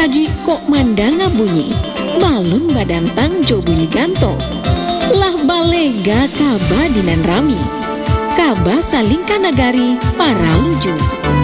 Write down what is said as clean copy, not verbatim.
kaji kok mandanga bunyi, balun badantang jo bunyi ganto. Lah balega kaba dinan rami, kaba saling kanagari para luju.